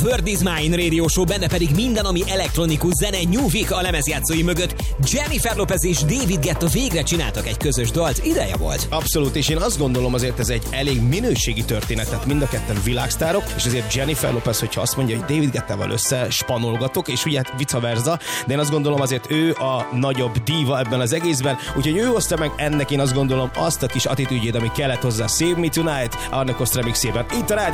Word is Mine Radio Show, benne pedig minden, ami elektronikus zene, New Week a lemezjátszói mögött. Jennifer Lopez és David Guetta végre csináltak egy közös dalt, ideje volt. Abszolút, és én azt gondolom, azért ez egy elég minőségi történet, tehát mind a ketten világsztárok, és azért Jennifer Lopez, hogyha azt mondja, hogy David Guettával összespanolgatok, és ugye hát vice versa, de én azt gondolom, azért ő a nagyobb díva ebben az egészben, úgyhogy ő hozta meg ennek, én azt gondolom, azt a kis attitűdjét, ami kellett hozzá, Save Me Tonight, Arne Cost remixében. Itt a rádió